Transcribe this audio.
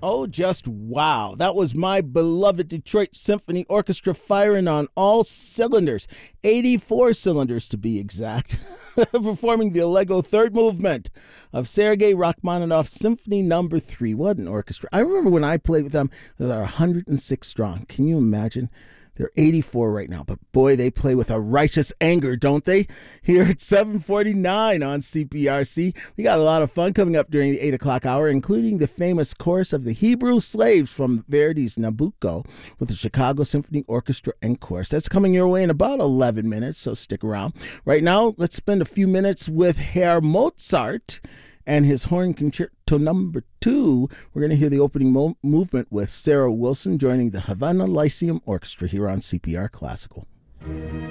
Oh, just wow. That was my beloved Detroit Symphony Orchestra firing on all cylinders, 84 cylinders to be exact, performing the Allegro third movement of Sergei Rachmaninoff's Symphony Number 3. What an orchestra. I remember when I played with them, they were 106 strong. Can you imagine? They're 84 right now, but boy, they play with a righteous anger, don't they? Here at 7:49 on CPRC, we got a lot of fun coming up during the 8 o'clock hour, including the famous chorus of the Hebrew Slaves from Verdi's Nabucco with the Chicago Symphony Orchestra and Chorus. That's coming your way in about 11 minutes, so stick around. Right now, let's spend a few minutes with Herr Mozart and his Horn Concerto Number 2. We're going to hear the opening movement with Sarah Wilson joining the Havana Lyceum Orchestra here on CPR Classical.